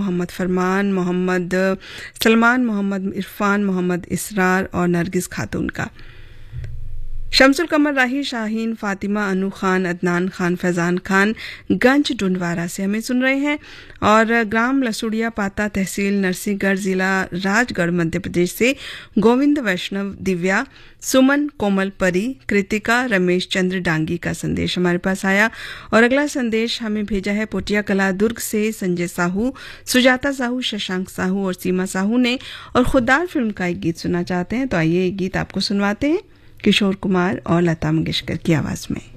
मोहम्मद फरमान, मोहम्मद सलमान, मोहम्मद इरफान, मोहम्मद इसरार और नरगिस खातून का। शमसुल कमर राही, शाहीन, फातिमा, अनु खान, अदनान खान, फैजान खान गंज डुंडवारा से हमें सुन रहे हैं और ग्राम लसुड़िया पाता, तहसील नरसिंहगढ़, जिला राजगढ़, मध्य प्रदेश से गोविंद वैष्णव, दिव्या, सुमन, कोमल परी, कृतिका, रमेश चंद्र डांगी का संदेश हमारे पास आया। और अगला संदेश हमें भेजा है पोटिया कला दुर्ग से संजय साहू, सुजाता साहू, शशांक साहू और सीमा साहू ने, और खुददार फिल्म का एक गीत सुनना चाहते हैं। तो आइए एक गीत आपको सुनवाते हैं किशोर कुमार और लता मंगेशकर की आवाज में।